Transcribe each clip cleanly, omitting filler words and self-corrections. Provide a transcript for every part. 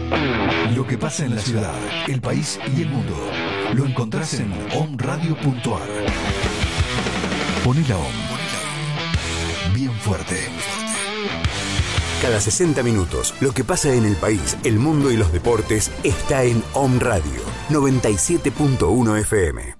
Lo que pasa en la ciudad, el país y el mundo lo encontrás en omradio.ar. Poné la OM bien fuerte. Cada 60 minutos, lo que pasa en el país, el mundo y los deportes está en OM Radio 97.1 FM.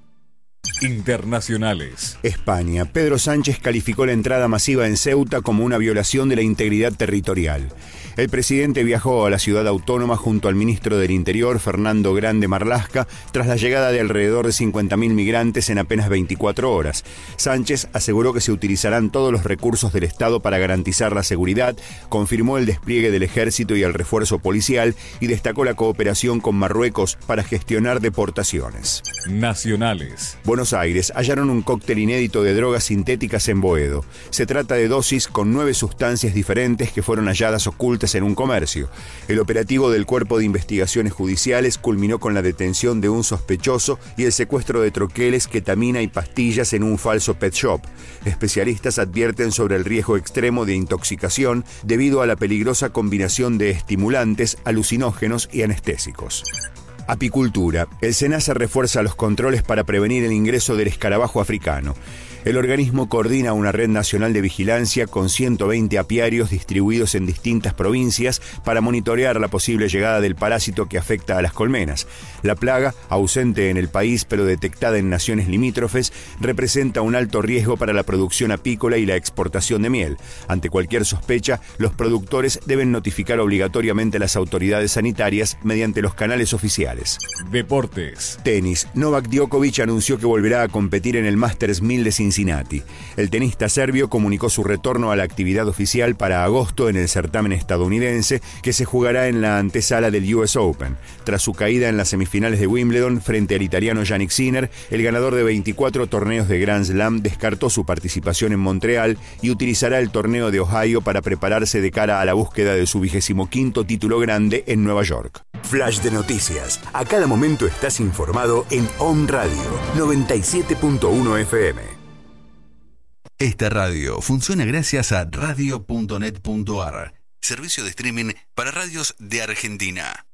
Internacionales. España. Pedro Sánchez calificó la entrada masiva en Ceuta como una violación de la integridad territorial. El presidente viajó a la ciudad autónoma junto al ministro del Interior, Fernando Grande Marlaska, tras la llegada de alrededor de 50.000 migrantes en apenas 24 horas. Sánchez aseguró que se utilizarán todos los recursos del Estado para garantizar la seguridad, confirmó el despliegue del ejército y el refuerzo policial y destacó la cooperación con Marruecos para gestionar deportaciones. Nacionales. Buenos Aires. Hallaron un cóctel inédito de drogas sintéticas en Boedo. Se trata de dosis con 9 sustancias diferentes que fueron halladas ocultas en un comercio. El operativo del Cuerpo de Investigaciones Judiciales culminó con la detención de un sospechoso y el secuestro de troqueles, ketamina y pastillas en un falso pet shop. Especialistas advierten sobre el riesgo extremo de intoxicación debido a la peligrosa combinación de estimulantes, alucinógenos y anestésicos. Apicultura. El SENASA refuerza los controles para prevenir el ingreso del escarabajo africano. El organismo coordina una red nacional de vigilancia con 120 apiarios distribuidos en distintas provincias para monitorear la posible llegada del parásito que afecta a las colmenas. La plaga, ausente en el país pero detectada en naciones limítrofes, representa un alto riesgo para la producción apícola y la exportación de miel. Ante cualquier sospecha, los productores deben notificar obligatoriamente a las autoridades sanitarias mediante los canales oficiales. Deportes. Tenis. Novak Djokovic anunció que volverá a competir en el Masters 1000 de Cincinnati. El tenista serbio comunicó su retorno a la actividad oficial para agosto en el certamen estadounidense, que se jugará en la antesala del US Open. Tras su caída en las semifinales de Wimbledon frente al italiano Jannik Sinner, el ganador de 24 torneos de Grand Slam descartó su participación en Montreal y utilizará el torneo de Ohio para prepararse de cara a la búsqueda de su 25º título grande en Nueva York. Flash de noticias. A cada momento estás informado en OM Radio 97.1 FM. Esta radio funciona gracias a radio.net.ar, servicio de streaming para radios de Argentina.